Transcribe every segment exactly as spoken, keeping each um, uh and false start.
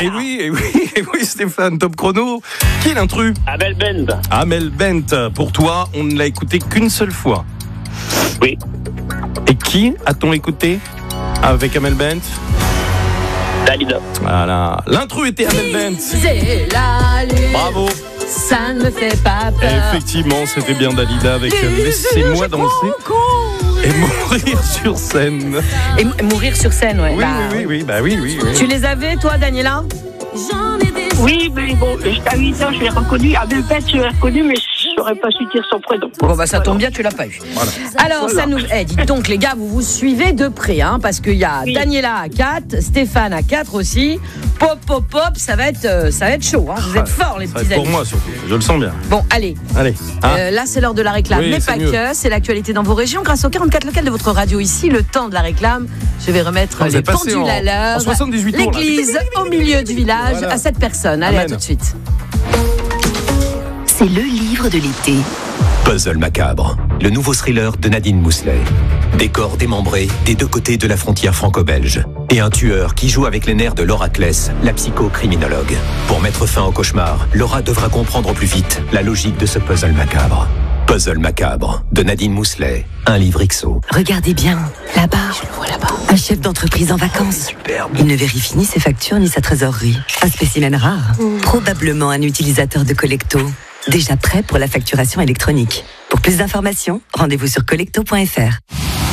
Et oui, et oui, et oui, Stéphane, top chrono. Qui est l'intrus? Amel Bent. Amel Bent. Pour toi, on ne l'a écouté qu'une seule fois. Oui. Et qui a-t-on écouté avec Amel Bent? Dalida. Voilà. L'intrus était Amel Bent. C'est la lune. Bravo. Ça ne me fait pas peur. Effectivement, c'était bien Dalida avec Laissez-moi danser et mourir sur scène. Et m- mourir sur scène, ouais. Oui, bah, oui, oui, oui, bah oui, oui, oui. Tu les avais, toi, Daniela? Oui, mais bon, j'étais à huit ans, je l'ai reconnu. Amel Bent, je l'ai reconnu, mais je ne saurais pas su dire son prénom. Bon, bah ça tombe bien, tu l'as pas eu. Voilà. Alors, ça nous. Eh, dites donc, les gars, vous vous suivez de près, hein, parce qu'il y a Oui. Daniela à quatre, Stéphane à quatre aussi. Pop, pop, pop, ça va être, euh, ça va être chaud, hein. Vous êtes forts, les Ça va petits être pour amis. moi surtout, je le sens bien. Bon, allez. Allez. Hein. Euh, là, c'est l'heure de la réclame, Oui, mais c'est pas mieux. que. C'est l'actualité dans vos régions. Grâce au quarante-quatre local de votre radio ici, le temps de la réclame, je vais remettre Ah, vous les êtes passé pendules en- à l'heure. en soixante-dix-huit tours, là. L'église au milieu du village Voilà. à cette personne. Allez, Amen. à tout de suite. C'est le livre de l'été. Puzzle macabre, le nouveau thriller de Nadine Mousselet. Des corps démembrés des deux côtés de la frontière franco-belge. Et un tueur qui joue avec les nerfs de Laura Kless, la psychocriminologue. Pour mettre fin au cauchemar, Laura devra comprendre au plus vite la logique de ce puzzle macabre. Puzzle macabre, de Nadine Mousselet, un livre X O. Regardez bien, là-bas. Je le vois là-bas. Un chef d'entreprise en vacances. Superbe. Il ne vérifie ni ses factures ni sa trésorerie. Un spécimen rare. Probablement un utilisateur de Collecto. Déjà prêt pour la facturation électronique. Pour plus d'informations, rendez-vous sur collecto point f r.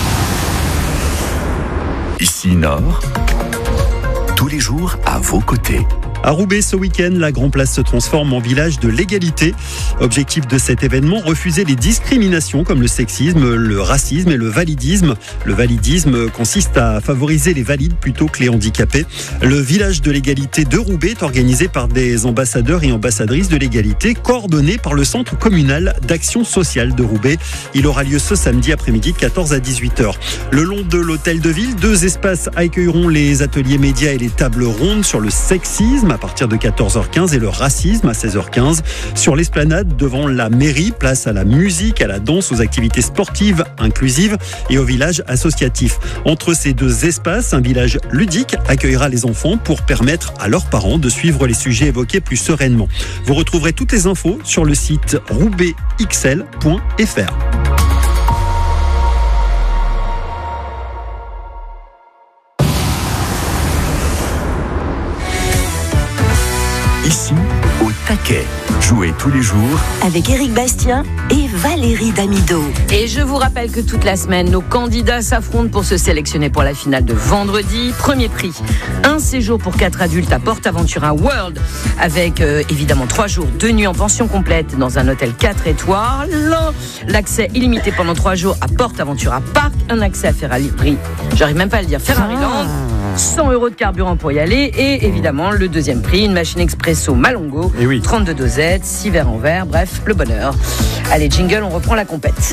Ici Nord, tous les jours à vos côtés. À Roubaix, ce week-end, la Grand Place se transforme en village de l'égalité. Objectif de cet événement, refuser les discriminations comme le sexisme, le racisme et le validisme. Le validisme consiste à favoriser les valides plutôt que les handicapés. Le village de l'égalité de Roubaix est organisé par des ambassadeurs et ambassadrices de l'égalité, coordonnés par le Centre communal d'action sociale de Roubaix. Il aura lieu ce samedi après-midi de quatorze à dix-huit heures. Le long de l'hôtel de ville, deux espaces accueilleront les ateliers médias et les tables rondes sur le sexisme à partir de quatorze heures quinze et le racisme à seize heures quinze. Sur l'esplanade devant la mairie, place à la musique, à la danse, aux activités sportives inclusives et au village associatif. Entre ces deux espaces, un village ludique accueillera les enfants pour permettre à leurs parents de suivre les sujets évoqués plus sereinement. Vous retrouverez toutes les infos sur le site roubaix x l point f r. Ici, au taquet. Jouez tous les jours. Avec Éric Bastien et Valérie Damido. Et je vous rappelle que toute la semaine, nos candidats s'affrontent pour se sélectionner pour la finale de vendredi. Premier prix, un séjour pour quatre adultes à PortAventura World, avec euh, évidemment trois jours, deux nuits en pension complète dans un hôtel quatre étoiles. L'accès illimité pendant trois jours à PortAventura Park, un accès à Ferrari, j'arrive même pas à le dire, Ferrari Land. cent euros de carburant pour y aller et évidemment le deuxième prix, une machine expresso Malongo, Et oui. trente-deux dosettes, six verres en verre, bref, le bonheur. Allez, jingle, on reprend la compète.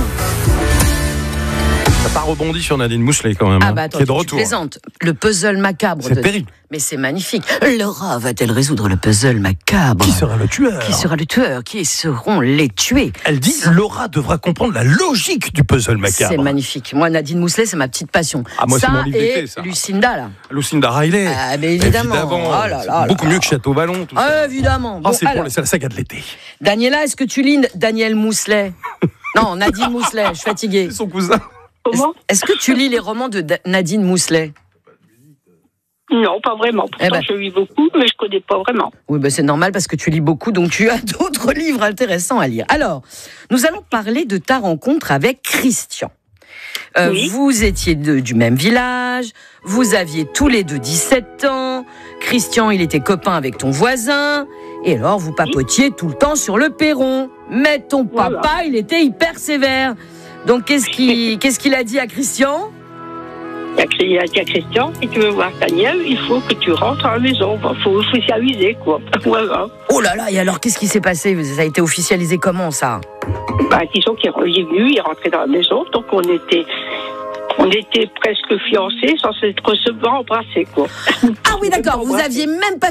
T'as pas rebondi sur Nadine Mousselet quand même, Ah hein, bah attends, qui est de tu retour. plaisantes. Le puzzle macabre. C'est de... terrible. Mais c'est magnifique. Laura va-t-elle résoudre le puzzle macabre? Qui sera le tueur? Qui sera le tueur? Qui seront les tués? Elle dit Laura devra comprendre la logique du puzzle macabre. C'est magnifique. Moi, Nadine Mousselet, c'est ma petite passion. Ah, moi, c'est ça mon livre et d'été, ça. Lucinda, là. Lucinda Riley. Ah, mais évidemment. Oh là là C'est là beaucoup là. mieux que Château Vallon. Tout ça. Ah, évidemment. Ah, Bon, c'est pour alors, les- c'est la saga de l'été. Daniela, est-ce que tu lis Daniel Mousselet? Non, Nadine Mousselet, je suis fatiguée. C'est son cousin. Comment? Est-ce que tu lis les romans de Da- Nadine Mousselet? Non, pas vraiment. Pourtant, Eh ben. je lis beaucoup, mais je connais pas vraiment. Oui, ben c'est normal parce que tu lis beaucoup, donc tu as d'autres livres intéressants à lire. Alors, nous allons parler de ta rencontre avec Christian. Euh, Oui. Vous étiez de- du même village, vous aviez tous les deux dix-sept ans, Christian, il était copain avec ton voisin, et alors vous papotiez tout le temps sur le perron. Mais ton Voilà. papa, il était hyper sévère. Donc, qu'est-ce qu'il qu'est-ce qu'il a dit à Christian? Il a dit à Christian, si tu veux voir Daniel, il faut que tu rentres à la maison. Il faut officialiser, quoi. Voilà. Oh là là, et alors qu'est-ce qui s'est passé? Ça a été officialisé comment, ça? Bah, disons qu'il est venu, il est rentré dans la maison, donc on était, on était presque fiancés sans s'être seulement embrassés, quoi. Ah oui, d'accord, vous aviez même pas